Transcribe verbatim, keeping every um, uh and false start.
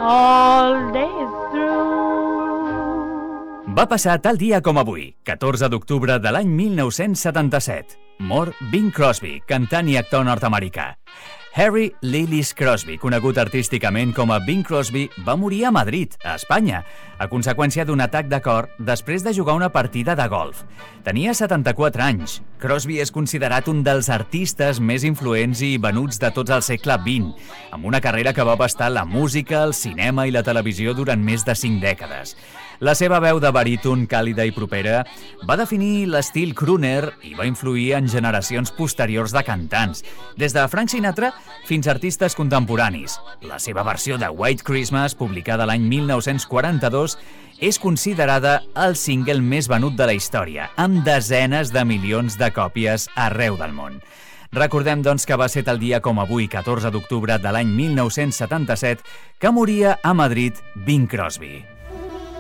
all days through. Va passar tal dia com avui, catorze d'octubre de l'any mil nou-cents setanta-set. Mor Bing Crosby, cantant i actor nord-americà. Harry Lillis Crosby, conegut artísticament com a Bing Crosby, va morir a Madrid, a Espanya, a conseqüència d'un atac de cor després de jugar una partida de golf. Tenia setanta-quatre anys. Crosby és considerat un dels artistes més influents i venuts de tots el segle vint, amb una carrera que va abastar la música, el cinema i la televisió durant més de cinc dècades. La seva veu de baríton càlida i propera va definir l'estil crooner i va influir en generacions posteriors de cantants, des de Frank Sinatra fins a artistes contemporanis. La seva versió de White Christmas, publicada l'any mil nou-cents quaranta-dos, és considerada el single més venut de la història, amb desenes de milions de còpies arreu del món. Recordem, doncs, que va ser el dia com avui, catorze d'octubre de l'any mil nou-cents setanta-set, que moria a Madrid Bing Crosby.